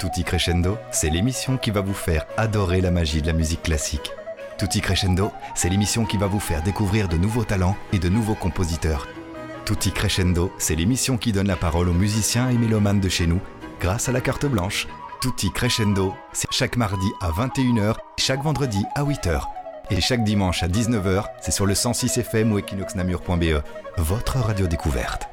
Tutti Crescendo, c'est l'émission qui va vous faire adorer la magie de la musique classique. Tutti Crescendo, c'est l'émission qui va vous faire découvrir de nouveaux talents et de nouveaux compositeurs. Tutti Crescendo, c'est l'émission qui donne la parole aux musiciens et mélomanes de chez nous grâce à la carte blanche. Tutti Crescendo, c'est chaque mardi à 21h, chaque vendredi à 8h. Et chaque dimanche à 19h, c'est sur le 106 FM ou equinoxnamur.be, votre radio découverte.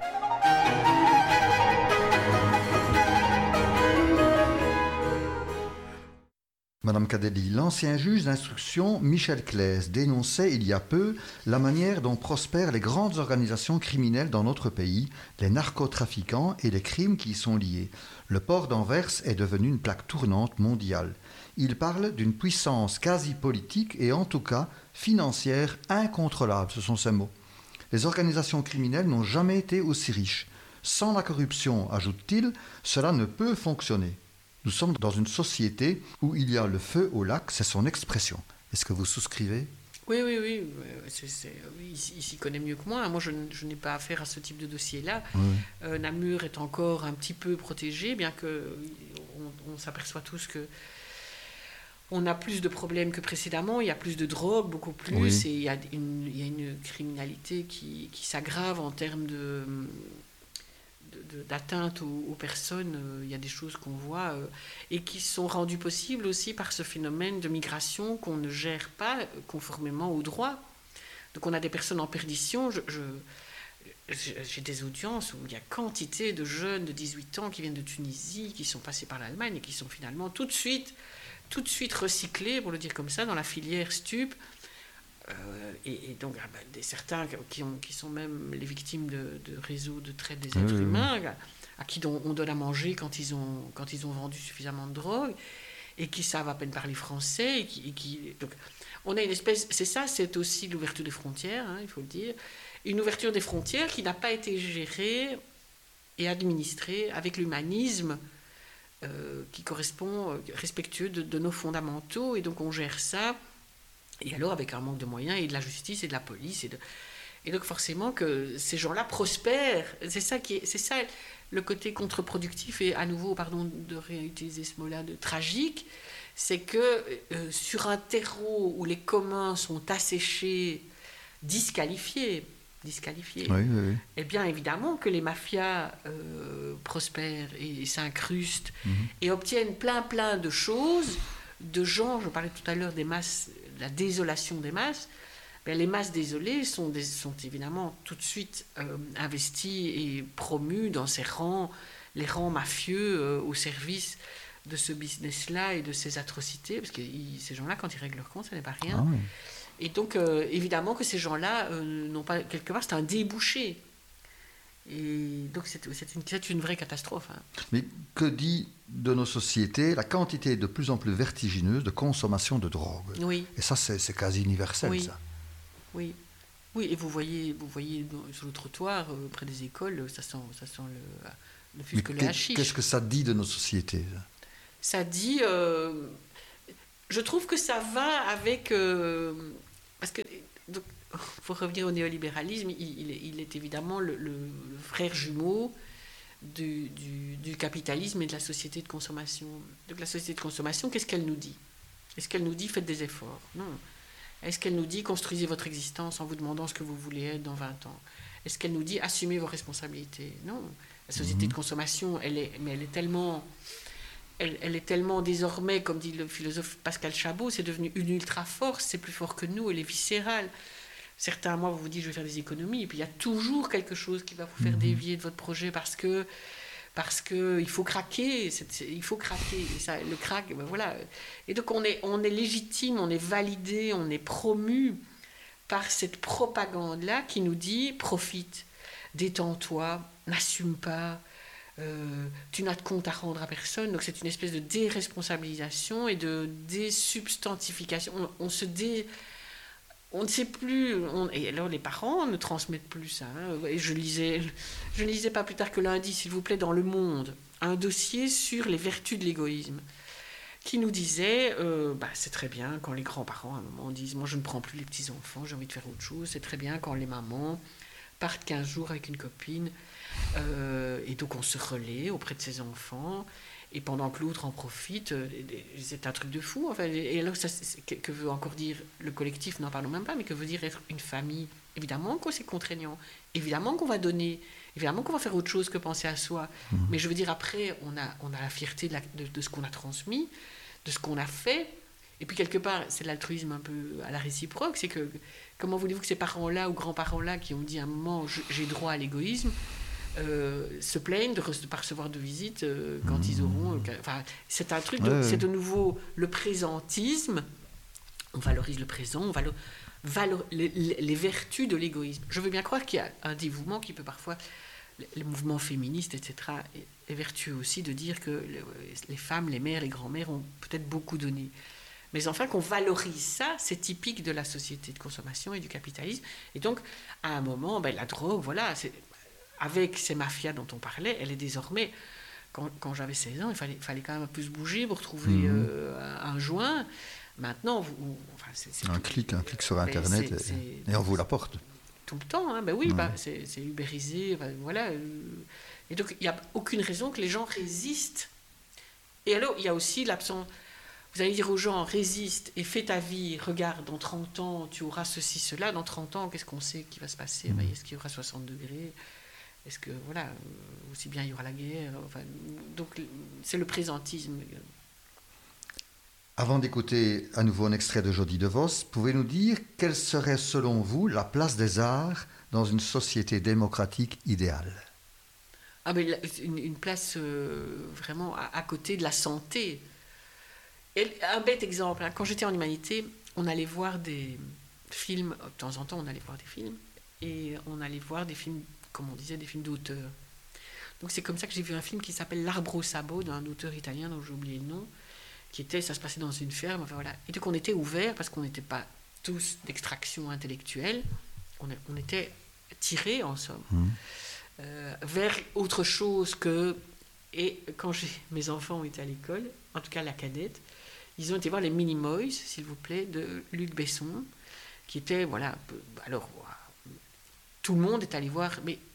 Madame Cadelli, l'ancien juge d'instruction Michel Claes dénonçait il y a peu la manière dont prospèrent les grandes organisations criminelles dans notre pays, les narcotrafiquants et les crimes qui y sont liés. Le port d'Anvers est devenu une plaque tournante mondiale. Il parle d'une puissance quasi politique et en tout cas financière incontrôlable, ce sont ses mots. Les organisations criminelles n'ont jamais été aussi riches. Sans la corruption, ajoute-t-il, cela ne peut fonctionner. Nous sommes dans une société où il y a le feu au lac, c'est son expression. Est-ce que vous souscrivez ? Oui. Il s'y connaît mieux que moi. Moi, je n'ai pas affaire à ce type de dossier-là. Oui. Namur est encore un petit peu protégé, bien qu'on s'aperçoit tous que on a plus de problèmes que précédemment. Il y a plus de drogue, beaucoup plus. Oui. Et il y a une criminalité qui s'aggrave en termes d'atteinte aux personnes. Il y a des choses qu'on voit et qui sont rendues possibles aussi par ce phénomène de migration qu'on ne gère pas conformément au droit. Donc on a des personnes en perdition. J'ai des audiences où il y a quantité de jeunes de 18 ans qui viennent de Tunisie, qui sont passés par l'Allemagne et qui sont finalement tout de suite recyclés, pour le dire comme ça, dans la filière stup. Et donc certains qui sont même les victimes de réseaux de traite des êtres humains, à qui on donne à manger quand ils ont vendu suffisamment de drogue et qui savent à peine parler français donc on a une espèce, c'est aussi l'ouverture des frontières, il faut le dire, une ouverture des frontières qui n'a pas été gérée et administrée avec l'humanisme qui correspond respectueux de nos fondamentaux, et donc on gère ça. Et alors, avec un manque de moyens et de la justice et de la police. Et donc, forcément, que ces gens-là prospèrent. C'est ça le côté contre-productif, et à nouveau, pardon de réutiliser ce mot-là, de tragique, c'est que sur un terreau où les communs sont asséchés, disqualifiés, oui. Eh bien, évidemment que les mafias prospèrent et s'incrustent et obtiennent plein de choses, de gens. Je parlais tout à l'heure des masses, la désolation des masses. Bien, les masses désolées sont évidemment tout de suite investies et promues dans les rangs mafieux au service de ce business-là et de ces atrocités, parce que ces gens-là, quand ils règlent leur compte, ça n'est pas rien. Ah oui. Et donc, évidemment que ces gens-là n'ont pas, quelque part, c'est un débouché. Et donc, c'est une vraie catastrophe. Mais que dit de nos sociétés la quantité de plus en plus vertigineuse de consommation de drogue ? Oui. Et ça, c'est quasi universel, oui. ça. Oui, et vous voyez sur le trottoir, près des écoles, ça sent le fusque, le hachis. Qu'est-ce que ça dit de nos sociétés ? Ça dit... je trouve que ça va avec... parce que... Donc, pour revenir au néolibéralisme, il est évidemment le frère jumeau du capitalisme et de la société de consommation. Donc la société de consommation, qu'est-ce qu'elle nous dit ? Est-ce qu'elle nous dit faites des efforts ? Non. Est-ce qu'elle nous dit construisez votre existence en vous demandant ce que vous voulez être dans 20 ans ? Est-ce qu'elle nous dit assumez vos responsabilités ? Non. La société de consommation, elle est tellement désormais, comme dit le philosophe Pascal Chabot, c'est devenu une ultra-force, c'est plus fort que nous, elle est viscérale. Certains mois, vous vous dites, je vais faire des économies, et puis il y a toujours quelque chose qui va vous faire dévier de votre projet parce que il faut craquer, il faut craquer, et ça, le crack, ben voilà. Et donc on est légitime, on est validé, on est promu par cette propagande-là qui nous dit, profite, détends-toi, n'assume pas, tu n'as de compte à rendre à personne. Donc c'est une espèce de déresponsabilisation et de désubstantification. On ne sait plus, et alors les parents ne transmettent plus ça. Et je ne lisais pas plus tard que lundi, s'il vous plaît, dans Le Monde, un dossier sur les vertus de l'égoïsme, qui nous disait, c'est très bien quand les grands-parents, à un moment, disent « Moi, je ne prends plus les petits-enfants, j'ai envie de faire autre chose. » C'est très bien quand les mamans partent 15 jours avec une copine, et donc on se relaie auprès de ses enfants. Et pendant que l'autre en profite, c'est un truc de fou. Enfin, et alors, que veut encore dire le collectif, n'en parlons même pas, mais que veut dire être une famille? Évidemment que c'est contraignant, évidemment qu'on va donner, évidemment qu'on va faire autre chose que penser à soi. Mais je veux dire, après, on a la fierté de ce qu'on a transmis, de ce qu'on a fait. Et puis, quelque part, c'est l'altruisme un peu à la réciproque. C'est que, comment voulez-vous que ces parents-là ou grands-parents-là qui ont dit à un moment, j'ai droit à l'égoïsme, se plaignent de ne pas recevoir de visite quand ils auront... Enfin, c'est un truc, c'est de nouveau le présentisme. On valorise le présent, on valorise les vertus de l'égoïsme. Je veux bien croire qu'il y a un dévouement qui peut parfois... Les mouvements féministes, etc., est vertueux aussi de dire que les femmes, les mères, les grands-mères ont peut-être beaucoup donné. Mais enfin, qu'on valorise ça, c'est typique de la société de consommation et du capitalisme. Et donc, à un moment, la drogue, voilà... Avec ces mafias dont on parlait, elle est désormais... Quand j'avais 16 ans, il fallait quand même un peu se bouger pour trouver un joint. Maintenant, un clic sur Internet et on vous l'apporte. Tout le temps, hein, oui, c'est ubérisé, voilà. Et donc, il n'y a aucune raison que les gens résistent. Et alors, il y a aussi l'absence... Vous allez dire aux gens, résiste et fais ta vie, regarde, dans 30 ans, tu auras ceci, cela. Dans 30 ans, qu'est-ce qu'on sait qui va se passer? Est-ce qu'il y aura 60 degrés? Est-ce que, voilà, aussi bien il y aura la guerre, donc c'est le présentisme. Avant d'écouter à nouveau un extrait de Jody DeVos, pouvez-nous dire quelle serait selon vous la place des arts dans une société démocratique idéale? Une place vraiment à côté de la santé. Et un bête exemple, quand j'étais en humanité, on allait voir des films, de temps en temps on allait voir des films, et on allait voir des films, comme on disait, des films d'auteurs. Donc c'est comme ça que j'ai vu un film qui s'appelle L'Arbre au sabot, d'un auteur italien dont j'ai oublié le nom, ça se passait dans une ferme, voilà. Et donc on était ouverts, parce qu'on n'était pas tous d'extraction intellectuelle, on était tirés, en somme, vers autre chose que... Et quand mes enfants étaient à l'école, en tout cas la cadette, ils ont été voir les Minimoys, s'il vous plaît, de Luc Besson, qui était, voilà, alors... Tout le monde est allé voir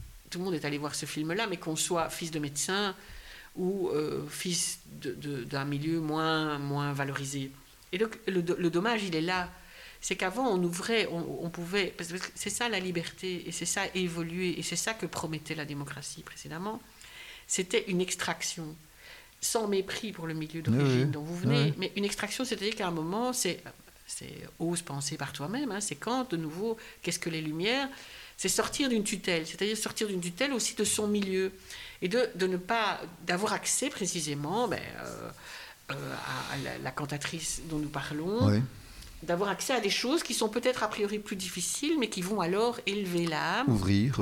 ce film-là, mais qu'on soit fils de médecin ou fils d'un milieu moins valorisé. Et donc, le dommage, il est là. C'est qu'avant, on ouvrait, on pouvait... Parce que c'est ça la liberté, et c'est ça évoluer, et c'est ça que promettait la démocratie précédemment. C'était une extraction, sans mépris pour le milieu d'origine dont vous venez, mais une extraction, c'est-à-dire qu'à un moment, c'est ose penser par toi-même, hein, c'est quand, de nouveau, qu'est-ce que les Lumières? C'est sortir d'une tutelle, c'est-à-dire sortir d'une tutelle aussi de son milieu, et de ne pas, d'avoir accès précisément à la cantatrice dont nous parlons, d'avoir accès à des choses qui sont peut-être a priori plus difficiles, mais qui vont alors élever l'âme, ouvrir.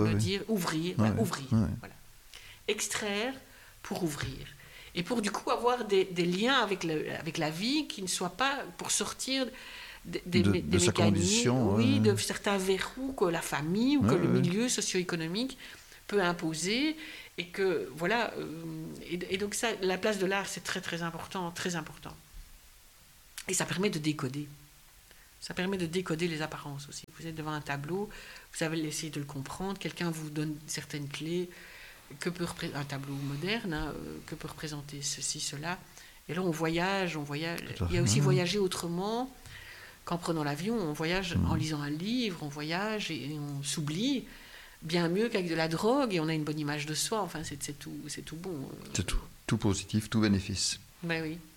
Voilà. Extraire pour ouvrir. Et pour du coup avoir des liens avec la vie qui ne soient pas pour sortir des mécanismes, de certains verrous que la famille ou que le milieu socio-économique peut imposer. Et que, voilà, et donc ça, la place de l'art, c'est très très important, très important. Et ça permet de décoder. Ça permet de décoder les apparences aussi. Vous êtes devant un tableau, vous avez essayé de le comprendre, quelqu'un vous donne certaines clés, un tableau moderne, hein, que peut représenter ceci, cela. Et là, on voyage. Il y a aussi voyager autrement qu'en prenant l'avion. On voyage en lisant un livre, on voyage et on s'oublie bien mieux qu'avec de la drogue, et on a une bonne image de soi. Enfin, c'est tout bon. C'est tout positif, tout bénéfice. Ben oui.